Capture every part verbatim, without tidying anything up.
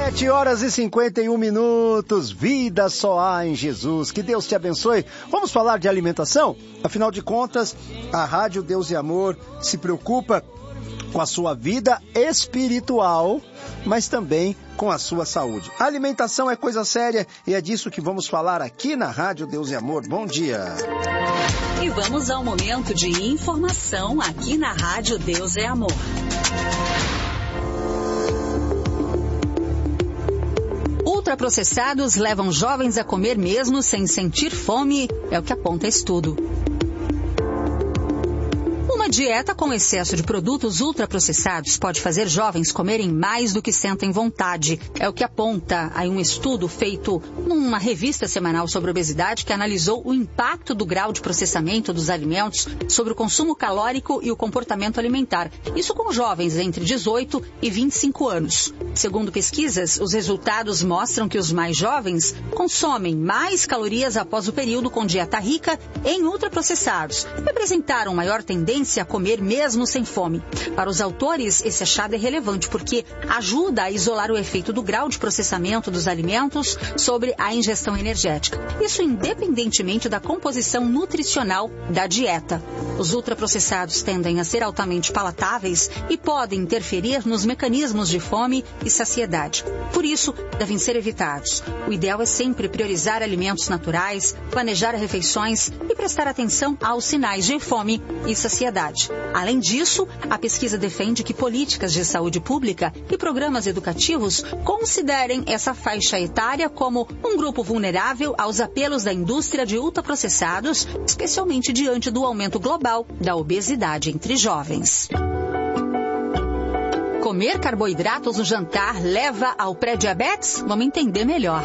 sete horas e cinquenta e um minutos, vida só há em Jesus, que Deus te abençoe. Vamos falar de alimentação? Afinal de contas, a Rádio Deus e Amor se preocupa com a sua vida espiritual, mas também com a sua saúde. A alimentação é coisa séria e é disso que vamos falar aqui na Rádio Deus e Amor. Bom dia! E vamos ao momento de informação aqui na Rádio Deus é Amor. Ultraprocessados levam jovens a comer mesmo sem sentir fome, é o que aponta estudo. Uma dieta com excesso de produtos ultraprocessados pode fazer jovens comerem mais do que sentem vontade. É o que aponta aí um estudo feito numa revista semanal sobre obesidade que analisou o impacto do grau de processamento dos alimentos sobre o consumo calórico e o comportamento alimentar. Isso com jovens entre dezoito e vinte e cinco anos. Segundo pesquisas, os resultados mostram que os mais jovens consomem mais calorias após o período com dieta rica em ultraprocessados. Representaram maior tendência a comer mesmo sem fome. Para os autores, esse achado é relevante porque ajuda a isolar o efeito do grau de processamento dos alimentos sobre a ingestão energética. Isso independentemente da composição nutricional da dieta. Os ultraprocessados tendem a ser altamente palatáveis e podem interferir nos mecanismos de fome e saciedade. Por isso, devem ser evitados. O ideal é sempre priorizar alimentos naturais, planejar refeições e prestar atenção aos sinais de fome e saciedade. Além disso, a pesquisa defende que políticas de saúde pública e programas educativos considerem essa faixa etária como um grupo vulnerável aos apelos da indústria de ultraprocessados, especialmente diante do aumento global da obesidade entre jovens. Comer carboidratos no jantar leva ao pré-diabetes? Vamos entender melhor.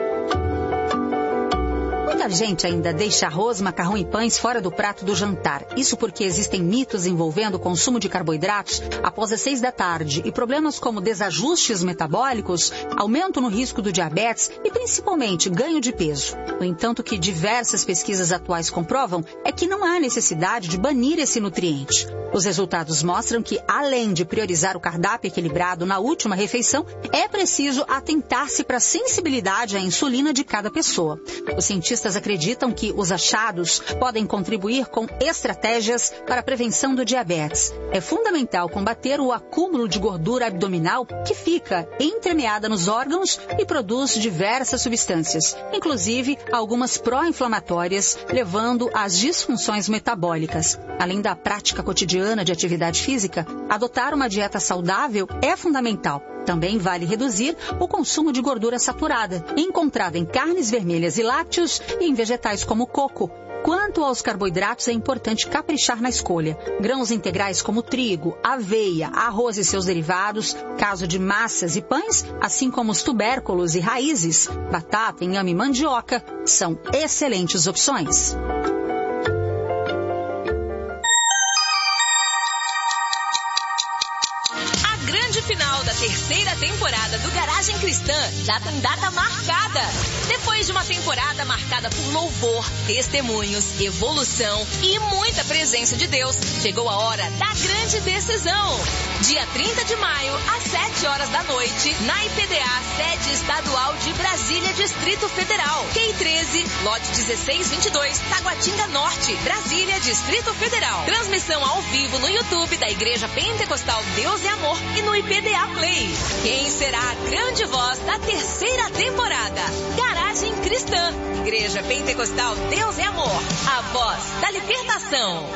Muita gente ainda deixa arroz, macarrão e pães fora do prato do jantar. Isso porque existem mitos envolvendo o consumo de carboidratos após as seis da tarde e problemas como desajustes metabólicos, aumento no risco do diabetes e principalmente ganho de peso. No entanto, o que diversas pesquisas atuais comprovam é que não há necessidade de banir esse nutriente. Os resultados mostram que, além de priorizar o cardápio equilibrado na última refeição, é preciso atentar-se para a sensibilidade à insulina de cada pessoa. Os cientistas acreditam que os achados podem contribuir com estratégias para a prevenção do diabetes. É fundamental combater o acúmulo de gordura abdominal que fica entremeada nos órgãos e produz diversas substâncias, inclusive algumas pró-inflamatórias, levando às disfunções metabólicas. Além da prática cotidiana de atividade física, adotar uma dieta saudável é fundamental. Também vale reduzir o consumo de gordura saturada, encontrada em carnes vermelhas e lácteos e em vegetais como coco. Quanto aos carboidratos, é importante caprichar na escolha. Grãos integrais como trigo, aveia, arroz e seus derivados, caso de massas e pães, assim como os tubérculos e raízes, batata, inhame e mandioca, são excelentes opções. Final da terceira temporada do Garagem Cristã já tem data marcada. Depois de uma temporada marcada por louvor, testemunhos, evolução e muita presença de Deus, chegou a hora da grande decisão. Dia trinta de maio, às sete horas da noite, na I P D A, sede estadual de Brasília, Distrito Federal. Q treze, lote dezesseis vinte e dois, Taguatinga Norte, Brasília, Distrito Federal. Transmissão ao vivo no YouTube da Igreja Pentecostal Deus e Amor e no I P D A Play. Quem será a grande voz da terceira temporada? Garagem Cristã, Igreja Pentecostal Deus e Amor, a voz da libertação.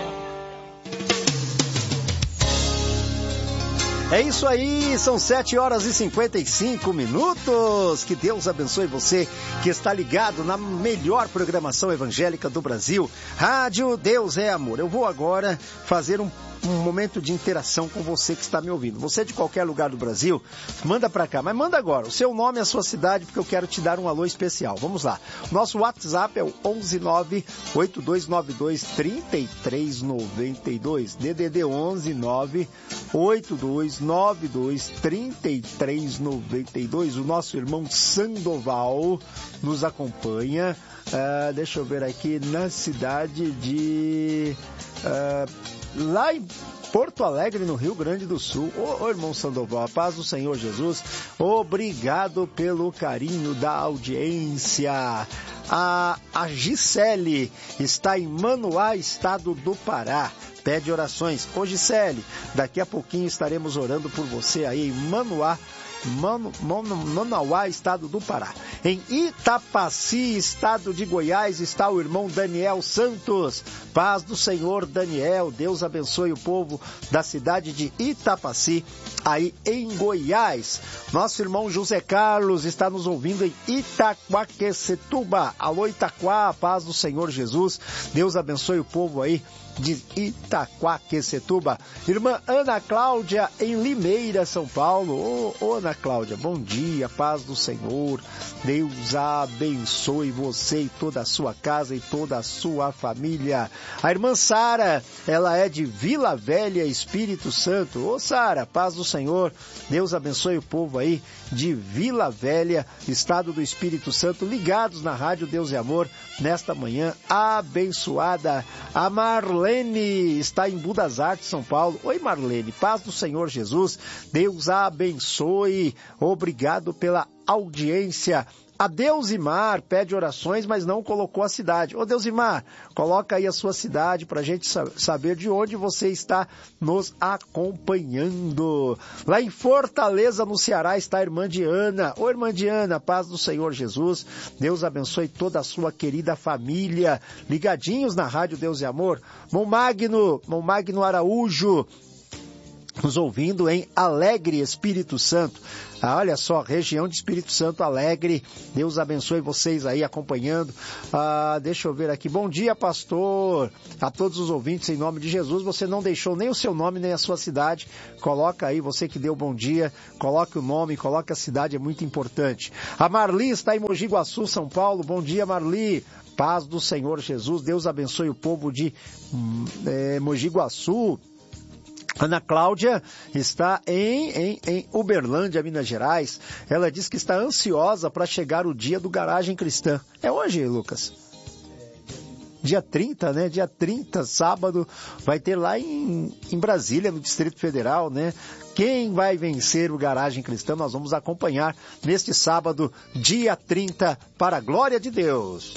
É isso aí, são sete horas e cinquenta e cinco minutos. Que Deus abençoe você que está ligado na melhor programação evangélica do Brasil, Rádio Deus é Amor. Eu vou agora fazer um um momento de interação com você que está me ouvindo. Você é de qualquer lugar do Brasil, manda para cá, mas manda agora o seu nome e a sua cidade, porque eu quero te dar um alô especial. Vamos lá. Nosso WhatsApp é o onze nove oito dois nove dois três três nove dois, D D D onze nove oito dois nove dois três três nove dois. O nosso irmão Sandoval nos acompanha. Uh, deixa eu ver aqui, na cidade de... Uh, lá em Porto Alegre, no Rio Grande do Sul. Ô, ô irmão Sandoval, a paz do Senhor Jesus, obrigado pelo carinho da audiência. A, a Gisele está em Manoá, estado do Pará. Pede orações. Ô Gisele, daqui a pouquinho estaremos orando por você aí em Manoá, Mano, Mano, Manauá, estado do Pará. Em Itapaci, estado de Goiás, está o irmão Daniel Santos. Paz do Senhor, Daniel. Deus abençoe o povo da cidade de Itapaci, aí em Goiás. Nosso irmão José Carlos está nos ouvindo em Itaquaquecetuba. Alô, Itaquá, paz do Senhor Jesus. Deus abençoe o povo aí de Itaquaquecetuba. Irmã Ana Cláudia, em Limeira, São Paulo. Ô, ô, Ana Cláudia, bom dia, paz do Senhor. Deus abençoe você e toda a sua casa e toda a sua família. A irmã Sara, ela é de Vila Velha, Espírito Santo. Ô, Sara, paz do Senhor. Deus abençoe o povo aí de Vila Velha, estado do Espírito Santo, ligados na Rádio Deus e Amor, nesta manhã abençoada. A Marlene está em Budas Artes, São Paulo. Oi, Marlene, paz do Senhor Jesus. Deus a abençoe. Obrigado pela audiência. A Deusimar pede orações, mas não colocou a cidade. Ô Deusimar, coloca aí a sua cidade para a gente saber de onde você está nos acompanhando. Lá em Fortaleza, no Ceará, está a irmã Diana. Ô irmã Diana, paz do Senhor Jesus. Deus abençoe toda a sua querida família. Ligadinhos na Rádio Deus e Amor. Mão Magno, Mão Magno Araújo, nos ouvindo em Alegre, Espírito Santo. Ah, olha só, região de Espírito Santo Alegre. Deus abençoe vocês aí acompanhando. Ah, deixa eu ver aqui. Bom dia, pastor. A todos os ouvintes, em nome de Jesus. Você não deixou nem o seu nome, nem a sua cidade. Coloca aí, você que deu bom dia. Coloque o nome, coloque a cidade, é muito importante. A Marli está em Mogi Guaçu, São Paulo. Bom dia, Marli. Paz do Senhor Jesus. Deus abençoe o povo de é, Mogi Guaçu. Ana Cláudia está em, em, em Uberlândia, Minas Gerais. Ela diz que está ansiosa para chegar o dia do Garagem Cristã. É hoje, Lucas? Dia trinta, né? Dia trinta, sábado, vai ter lá em, em Brasília, no Distrito Federal, né? Quem vai vencer o Garagem Cristã, nós vamos acompanhar neste sábado, dia trinta, para a glória de Deus.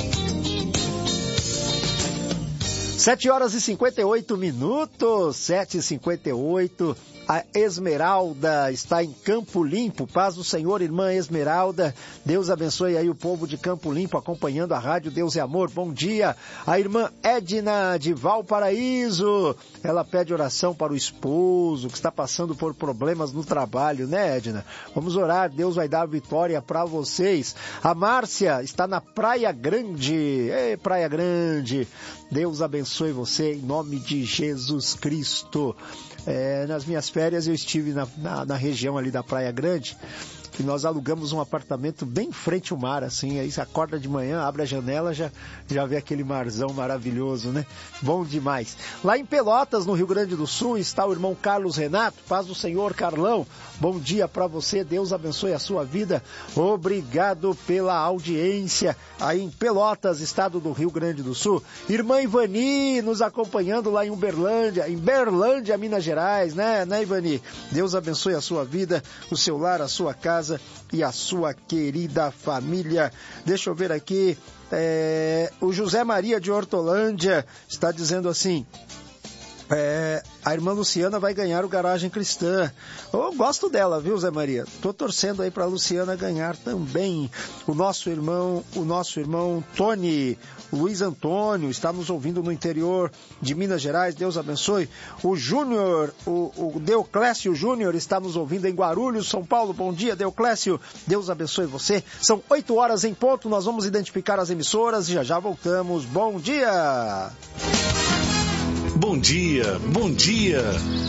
Sete horas e cinquenta e oito minutos, sete e cinquenta e oito. A Esmeralda está em Campo Limpo. Paz do Senhor, irmã Esmeralda. Deus abençoe aí o povo de Campo Limpo, acompanhando a Rádio Deus e Amor. Bom dia. A irmã Edna de Valparaíso. Ela pede oração para o esposo, que está passando por problemas no trabalho, né, Edna? Vamos orar, Deus vai dar vitória para vocês. A Márcia está na Praia Grande. Ei, Praia Grande. Deus abençoe você em nome de Jesus Cristo. É, nas minhas férias eu estive na, na, na região ali da Praia Grande e nós alugamos um apartamento bem em frente ao mar, assim, aí você acorda de manhã, abre a janela, já, já vê aquele marzão maravilhoso, né? Bom demais. Lá em Pelotas, no Rio Grande do Sul, está o irmão Carlos Renato. Paz do Senhor, Carlão. Bom dia para você, Deus abençoe a sua vida. Obrigado pela audiência. Aí em Pelotas, estado do Rio Grande do Sul. Irmã Ivani, nos acompanhando lá em Uberlândia, em Berlândia, Minas Gerais, né, né, Ivani? Deus abençoe a sua vida, o seu lar, a sua casa e a sua querida família. Deixa eu ver aqui, é, o José Maria de Hortolândia está dizendo assim, é, a irmã Luciana vai ganhar o Garagem Cristã. Eu gosto dela, viu, Zé Maria? Tô torcendo aí para a Luciana ganhar também. O nosso irmão, o nosso irmão Tony, Luiz Antônio, está nos ouvindo no interior de Minas Gerais. Deus abençoe. O Júnior, o, o Deoclésio Júnior está nos ouvindo em Guarulhos, São Paulo. Bom dia, Deoclésio. Deus abençoe você. São oito horas em ponto. Nós vamos identificar as emissoras e já já voltamos. Bom dia! Bom dia, bom dia.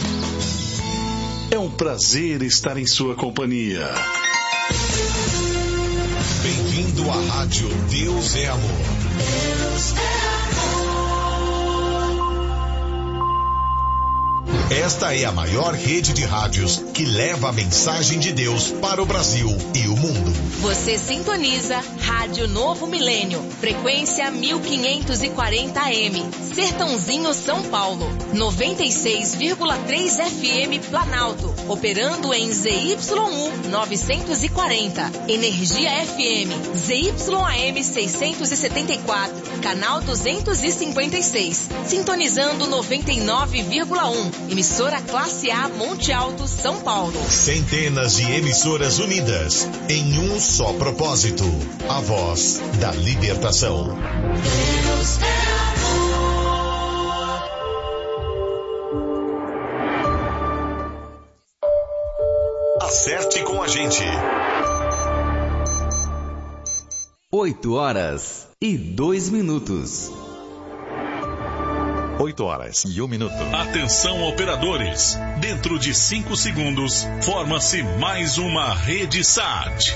É um prazer estar em sua companhia. Bem-vindo à Rádio Deus é Amor. Deus é amor. Esta é a maior rede de rádios que leva a mensagem de Deus para o Brasil e o mundo. Você sintoniza Rádio Novo Milênio, frequência mil quinhentos e quarenta A M, Sertãozinho, São Paulo, noventa e seis vírgula três F M Planalto, operando em Z Y U novecentos e quarenta, Energia F M, Z Y A M seiscentos e setenta e quatro, canal duzentos e cinquenta e seis, sintonizando noventa e nove vírgula um, emissora Classe A Monte Alto, São Paulo. Centenas de emissoras unidas em um só propósito, a voz da libertação. Deus é amor. Acerte com a gente. Oito horas e dois minutos. Oito horas e um minuto. Atenção, operadores. Dentro de cinco segundos, forma-se mais uma rede S A T.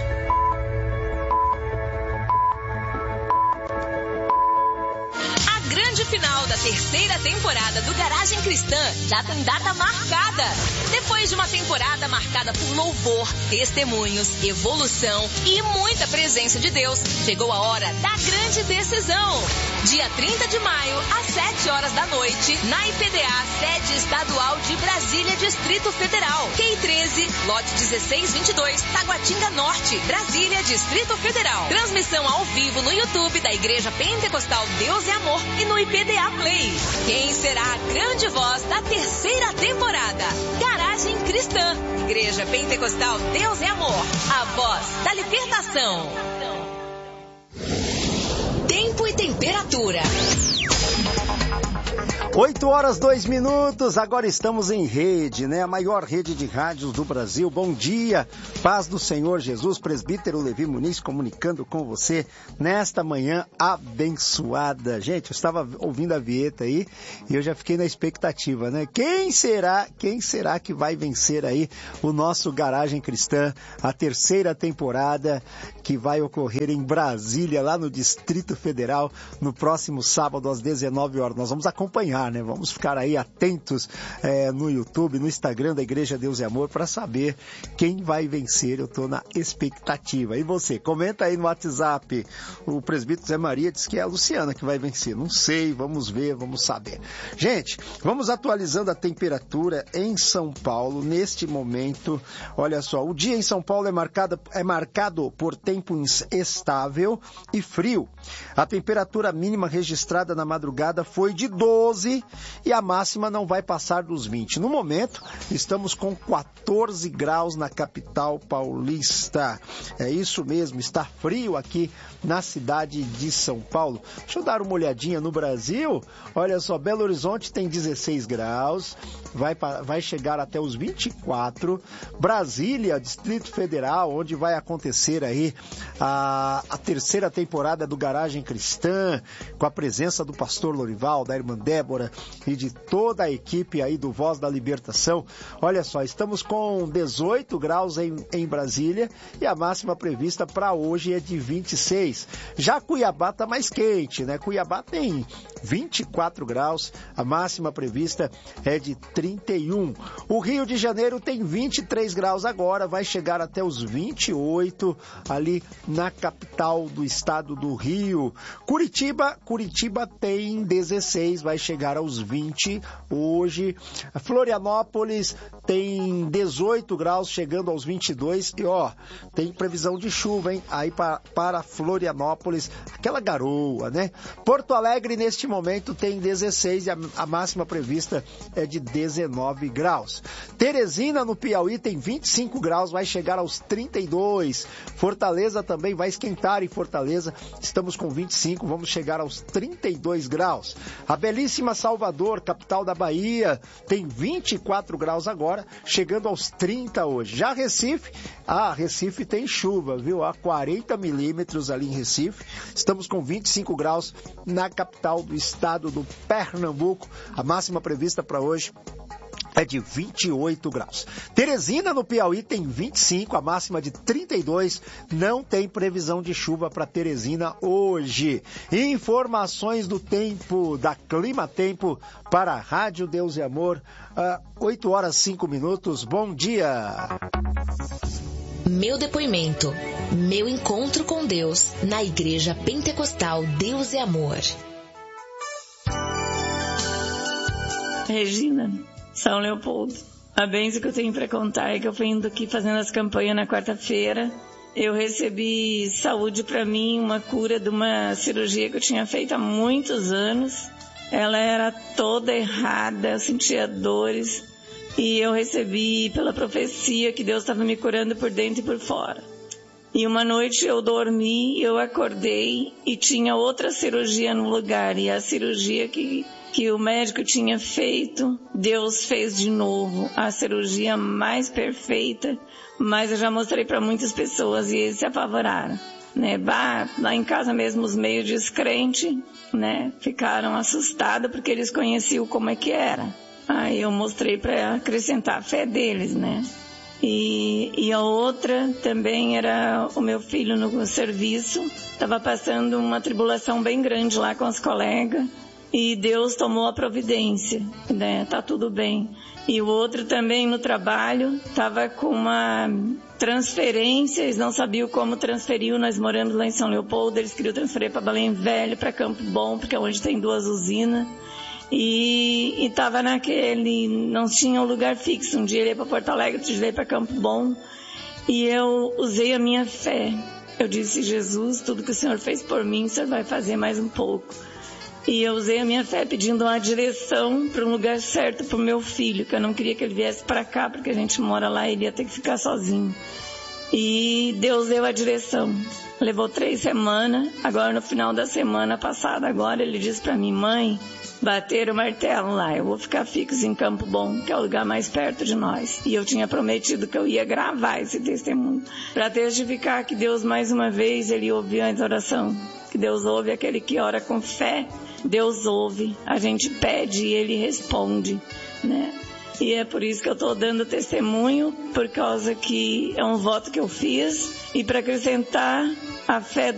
Grande final da terceira temporada do Garagem Cristã já tem data marcada. Depois de uma temporada marcada por louvor, testemunhos, evolução e muita presença de Deus, chegou a hora da grande decisão. Dia trinta de maio, às sete horas da noite, na I P D A, sede estadual de Brasília, Distrito Federal. Q treze, lote dezesseis vinte e dois, Taguatinga Norte, Brasília, Distrito Federal. Transmissão ao vivo no YouTube da Igreja Pentecostal Deus é Amor e no I P D A Play. Quem será a grande voz da terceira temporada? Garagem Cristã, Igreja Pentecostal Deus é Amor, a voz da libertação. Tempo e temperatura. oito horas, dois minutos, agora estamos em rede, né? A maior rede de rádios do Brasil. Bom dia, paz do Senhor Jesus, presbítero Levi Muniz comunicando com você nesta manhã abençoada. Gente, eu estava ouvindo a vinheta aí e eu já fiquei na expectativa, né? Quem será, quem será que vai vencer aí o nosso Garagem Cristã, a terceira temporada que vai ocorrer em Brasília, lá no Distrito Federal, no próximo sábado às dezenove horas. Nós vamos acompanhar, né? Vamos ficar aí atentos é, no YouTube, no Instagram da Igreja Deus é Amor para saber quem vai vencer. Eu estou na expectativa. E você? Comenta aí no WhatsApp. O presbítero Zé Maria diz que é a Luciana que vai vencer. Não sei, vamos ver, vamos saber. Gente, vamos atualizando a temperatura em São Paulo neste momento. Olha só, o dia em São Paulo é marcado, é marcado por tempo estável e frio. A temperatura mínima registrada na madrugada foi de doze e a máxima não vai passar dos vinte. No momento, estamos com quatorze graus na capital paulista. É isso mesmo, está frio aqui na cidade de São Paulo. Deixa eu dar uma olhadinha no Brasil. Olha só, Belo Horizonte tem dezesseis graus, vai, vai chegar até os vinte e quatro. Brasília, Distrito Federal, onde vai acontecer aí a, a terceira temporada do Garagem Cristã, com a presença do pastor Lorival, da irmã Débora e de toda a equipe aí do Voz da Libertação. Olha só, estamos com dezoito graus em, em Brasília e a máxima prevista para hoje é de vinte e seis. Já Cuiabá está mais quente, né? Cuiabá tem vinte e quatro graus, a máxima prevista é de trinta e um. O Rio de Janeiro tem vinte e três graus agora, vai chegar até os vinte e oito ali na capital do estado do Rio. Curitiba, Curitiba tem dezesseis, vai chegar aos vinte hoje. Florianópolis tem dezoito graus, chegando aos vinte e dois. E ó, tem previsão de chuva, hein? Aí para, para Florianópolis, aquela garoa, né? Porto Alegre, neste momento, tem dezesseis e a, a máxima prevista é de dezenove graus. Teresina, no Piauí, tem vinte e cinco graus, vai chegar aos trinta e dois. Fortaleza também vai esquentar em Fortaleza, estamos com vinte e cinco, vamos chegar aos trinta e dois graus. A belíssima Salvador, capital da Bahia, tem vinte e quatro graus agora, chegando aos trinta hoje. Já Recife, ah, Recife tem chuva, viu? Há quarenta milímetros ali em Recife, estamos com vinte e cinco graus na capital do estado do Pernambuco, a máxima prevista para hoje é de vinte e oito graus. Teresina, no Piauí, tem vinte e cinco, a máxima de trinta e dois. Não tem previsão de chuva para Teresina hoje. Informações do tempo, da Clima Tempo, para a Rádio Deus e Amor, uh, oito horas e cinco minutos. Bom dia! Meu depoimento, meu encontro com Deus na Igreja Pentecostal Deus e Amor. Regina, São Leopoldo. A bênção que eu tenho para contar é que eu fui indo aqui fazendo as campanhas na quarta-feira. Eu recebi saúde para mim, uma cura de uma cirurgia que eu tinha feito há muitos anos. Ela era toda errada, eu sentia dores. E eu recebi pela profecia que Deus estava me curando por dentro e por fora. E uma noite eu dormi, eu acordei e tinha outra cirurgia no lugar. E a cirurgia que... que o médico tinha feito, Deus fez de novo a cirurgia mais perfeita, mas eu já mostrei para muitas pessoas e eles se apavoraram, né? Bah, lá em casa mesmo os meio descrentes, né, ficaram assustados porque eles conheciam como é que era. Aí eu mostrei para acrescentar a fé deles, né? E, e a outra também era o meu filho no serviço, estava passando uma tribulação bem grande lá com os colegas. E Deus tomou a providência, né? Tá tudo bem. E o outro também no trabalho, estava com uma transferência, eles não sabiam como transferiu, nós moramos lá em São Leopoldo, eles queriam transferir para Belém Velho, para Campo Bom, porque é onde tem duas usinas. E estava naquele, não tinha um lugar fixo, um dia ele ia para Porto Alegre, outro dia ele ia para Campo Bom. E eu usei a minha fé. Eu disse, Jesus, tudo que o Senhor fez por mim, o Senhor vai fazer mais um pouco. E eu usei a minha fé pedindo uma direção para um lugar certo para o meu filho, que eu não queria que ele viesse para cá, porque a gente mora lá e ele ia ter que ficar sozinho. E Deus deu a direção. Levou três semanas, agora no final da semana passada, agora ele disse para mim, mãe, bateram o martelo lá, eu vou ficar fixo em Campo Bom, que é o lugar mais perto de nós. E eu tinha prometido que eu ia gravar esse testemunho, para testificar que Deus mais uma vez, ele ouviu a oração. Que Deus ouve aquele que ora com fé, Deus ouve, a gente pede e Ele responde, né? E é por isso que eu estou dando testemunho, por causa que é um voto que eu fiz, e para acrescentar a fé